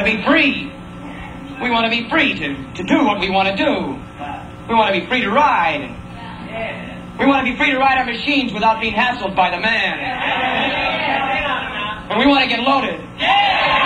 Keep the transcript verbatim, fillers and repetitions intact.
be free. We want to be free to, to do what we want to do. We want to be free to ride. We want to be free to ride our machines without being hassled by the man. And we want to get loaded.